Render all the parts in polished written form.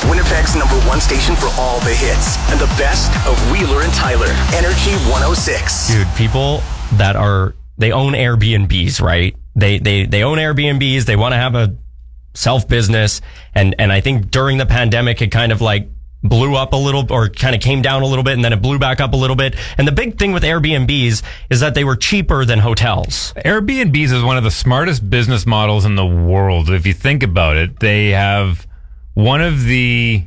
Winnipeg's #1 station for all the hits and the best of Wheeler and Tyler. Energy 106. Dude, people that they own Airbnbs, right? They own Airbnbs. They want to have a self-business. And I think during the pandemic, it kind of like blew up a little, or kind of came down a little bit, and then it blew back up a little bit. And the big thing with Airbnbs is that they were cheaper than hotels. Airbnbs is one of the smartest business models in the world. If you think about it, they have one of the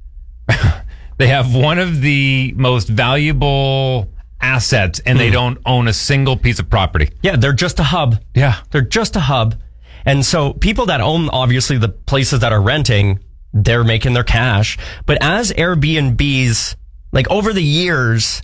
most valuable assets, and they don't own a single piece of property. Yeah, they're just a hub. Yeah. They're just a hub. And so people that own, obviously, the places that are renting, they're making their cash. But as Airbnbs, like over the years,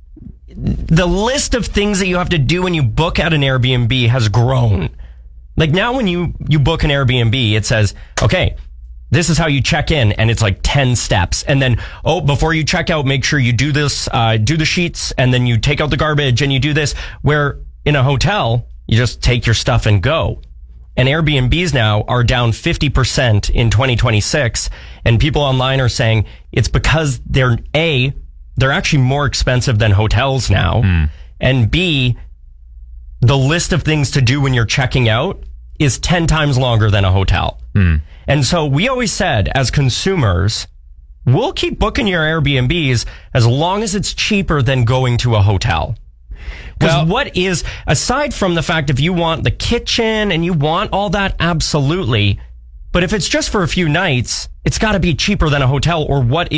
the list of things that you have to do when you book at an Airbnb has grown. Like now when you book an Airbnb, it says, okay, this is how you check in, and it's like 10 steps. And then, before you check out, make sure you do this, do the sheets, and then you take out the garbage and you do this. Where in a hotel, you just take your stuff and go. And Airbnbs now are down 50% in 2026. And people online are saying it's because they're actually more expensive than hotels now. And B, the list of things to do when you're checking out is 10 times longer than a hotel. And so we always said, as consumers, we'll keep booking your Airbnbs as long as it's cheaper than going to a hotel. Because aside from the fact, if you want the kitchen and you want all that, absolutely. But if it's just for a few nights, it's got to be cheaper than a hotel. Or what's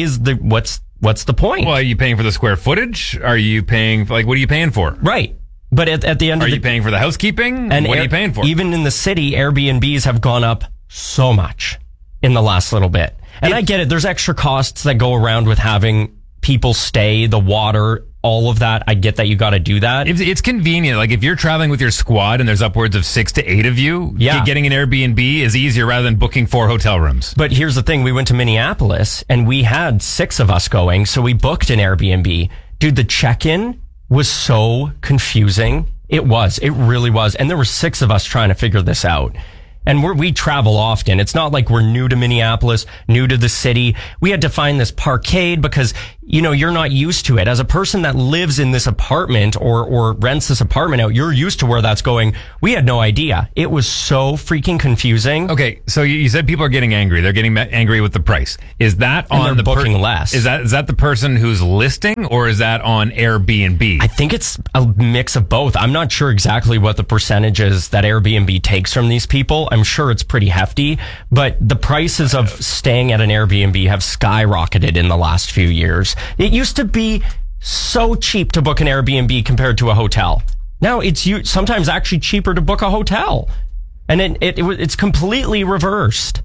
the point? Well, are you paying for the square footage? Are you paying, what are you paying for? Right. But at the end are you paying for the housekeeping? And what are you paying for? Even in the city, Airbnbs have gone up so much in the last little bit. And I get it. There's extra costs that go around with having people stay, the water, all of that. I get that you got to do that. It's convenient. Like if you're traveling with your squad and there's upwards of 6 to 8 of you, getting an Airbnb is easier rather than booking 4 hotel rooms. But here's the thing. We went to Minneapolis and we had 6 of us going. So we booked an Airbnb. Dude, the check-in was so confusing. It really was. And there were 6 of us trying to figure this out. And we travel often. It's not like we're new to Minneapolis, new to the city. We had to find this parkade because, you're not used to it. As a person that lives in this apartment or rents this apartment out, you're used to where that's going. We had no idea. It was so freaking confusing. Okay, so you said people are getting angry. They're getting angry with the price. Is that on the booking less? Is that the person who's listing, or is that on Airbnb? I think it's a mix of both. I'm not sure exactly what the percentages that Airbnb takes from these people. I'm sure it's pretty hefty, but the prices of staying at an Airbnb have skyrocketed in the last few years. It used to be so cheap to book an Airbnb compared to a hotel. Now it's sometimes actually cheaper to book a hotel. And it's completely reversed.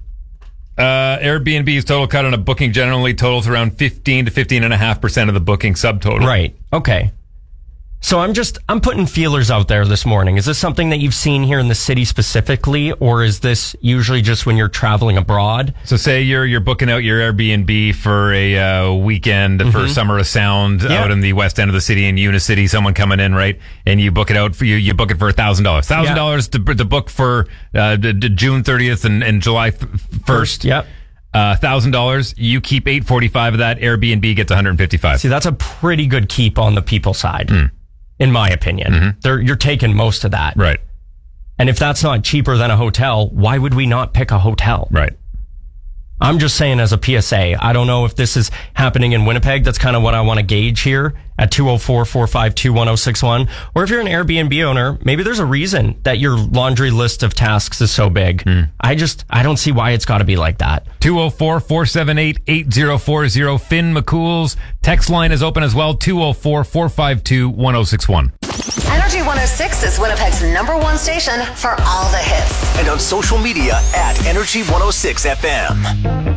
Airbnb's total cut on a booking generally totals around 15 to 15.5% of the booking subtotal. Right. Okay. So I'm putting feelers out there this morning. Is this something that you've seen here in the city specifically, or is this usually just when you're traveling abroad? So say you're booking out your Airbnb for a weekend for Summer of Sound out in the west end of the city in Unicity, someone coming in, right? And you book it out for you book it for $1,000. $1,000 to book for June 30th and July 1st. Yep. $1,000. You keep $845 of that. Airbnb gets $155. See, that's a pretty good keep on the people side. In my opinion. You're taking most of that. Right. And if that's not cheaper than a hotel, why would we not pick a hotel? Right. I'm just saying as a PSA, I don't know if this is happening in Winnipeg. That's kind of what I want to gauge here at 204-452-1061. Or if you're an Airbnb owner, maybe there's a reason that your laundry list of tasks is so big. I don't see why it's got to be like that. 204-478-8040. Finn McCool's text line is open as well. 204-452-1061. Energy 106 is Winnipeg's #1 station for all the hits. And on social media at Energy 106 FM.